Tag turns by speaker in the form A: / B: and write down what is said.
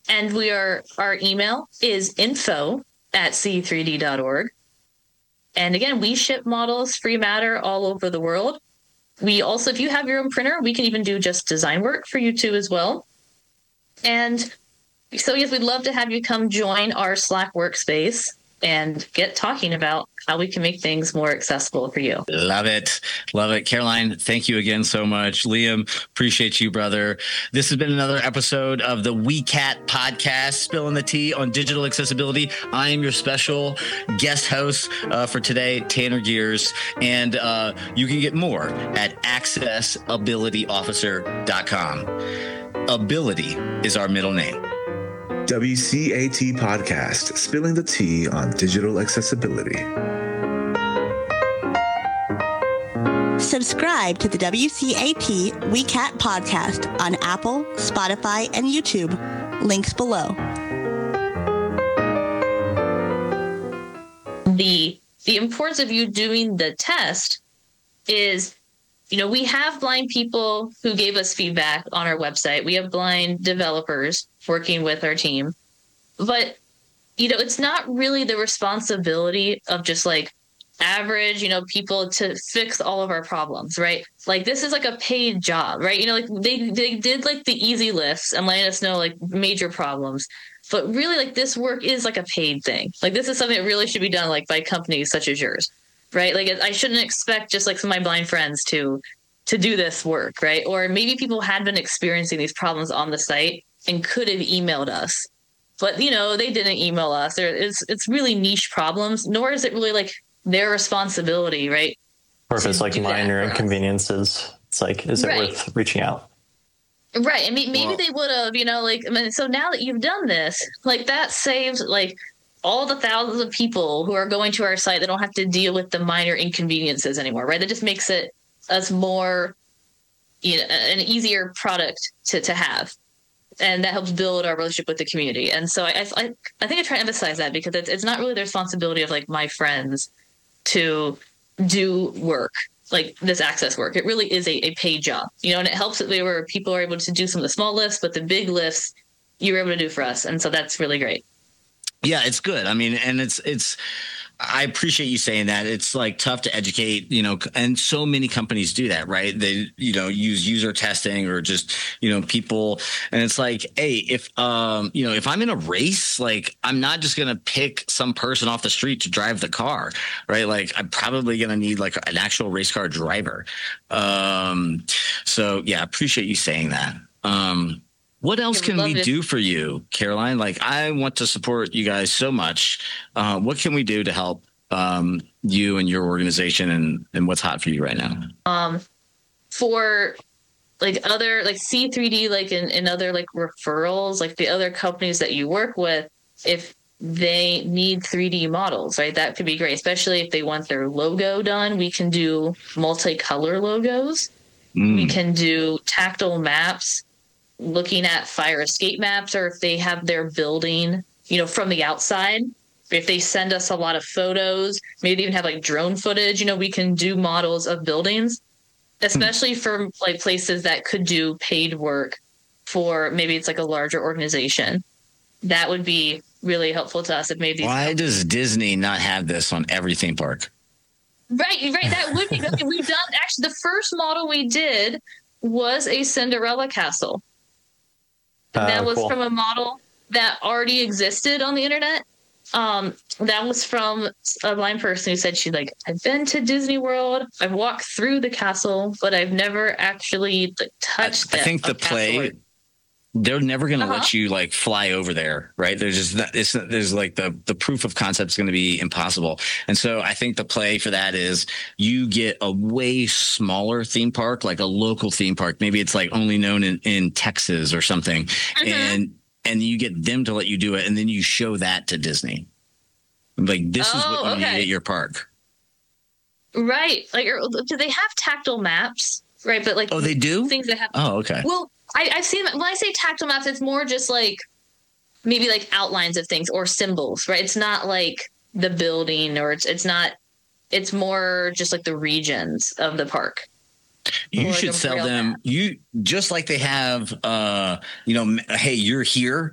A: And our email is info@c3d.org. And again, we ship models free matter all over the world. We also, if you have your own printer, we can even do just design work for you too as well. And so yes, we'd love to have you come join our Slack workspace and get talking about how we can make things more accessible for you.
B: Love it. Love it. Caroline, thank you again so much. Liam, appreciate you, brother. This has been another episode of the WeCat podcast, Spilling the Tea on Digital Accessibility. I am your special guest host for today, Tanner Gears, and you can get more at accessabilityofficer.com. Ability is our middle name.
C: WCAT podcast, Spilling the Tea on Digital Accessibility.
D: Subscribe to the WCAT WeCat podcast on Apple, Spotify, and YouTube. Links below.
A: The importance of you doing the test is, we have blind people who gave us feedback on our website. We have blind developers working with our team. But, it's not really the responsibility of just average, people to fix all of our problems, right? This is a paid job, right? They did the easy lifts and letting us know major problems. But really this work is a paid thing. This is something that really should be done by companies such as yours. Right? I shouldn't expect just some of my blind friends to do this work, right? Or maybe people had been experiencing these problems on the site and could have emailed us. But, they didn't email us. It's really niche problems, nor is it really their responsibility, right?
E: Or if it's minor inconveniences, it's is it worth reaching out?
A: Right. And maybe they would have, so now that you've done this, that saves all the thousands of people who are going to our site that don't have to deal with the minor inconveniences anymore, right? That just makes it us more, an easier product to have. And that helps build our relationship with the community. And so I think I try to emphasize that because it's not really the responsibility of my friends to do work, this access work. It really is a paid job, and it helps that people are able to do some of the small lifts, but the big lifts you were able to do for us. And so that's really great.
B: Yeah, it's good. I mean, and I appreciate you saying that. It's tough to educate, and so many companies do that, right? They, use user testing or just, people. And it's hey, if I'm in a race, I'm not just going to pick some person off the street to drive the car, right? I'm probably going to need an actual race car driver. So yeah, I appreciate you saying that. What else can we do for you, Caroline? I want to support you guys so much. What can we do to help you and your organization and what's hot for you right now?
A: For other C3D, and other referrals, the other companies that you work with, if they need 3D models, right? That could be great, especially if they want their logo done. We can do multicolor logos. We can do tactile maps, looking at fire escape maps, or if they have their building, from the outside, if they send us a lot of photos, maybe they even have drone footage, we can do models of buildings, especially for places that could do paid work for maybe it's a larger organization. That would be really helpful to us. If maybe
B: why does Disney not have this on every theme park?
A: Right. That would be good. We've done actually the first model we did was a Cinderella castle. That was cool. From a model that already existed on the internet. That was from a blind person who said I've been to Disney World, I've walked through the castle, but I've never actually touched
B: I think the play, they're never going to let you fly over there, right? There's just there's the proof of concept is going to be impossible. And so I think the play for that is you get a way smaller theme park, a local theme park. Maybe it's only known in Texas or something. And you get them to let you do it. And then you show that to Disney. This is what you need at your park.
A: Right. Do they have tactile maps? Right. But
B: oh, they do?
A: Things that have.
B: Oh, okay.
A: Well, I've seen when I say tactile maps, it's more just maybe outlines of things or symbols, right? It's not the building or it's not, it's more just the regions of the park.
B: You should sell them. You just like they have, hey, you're here.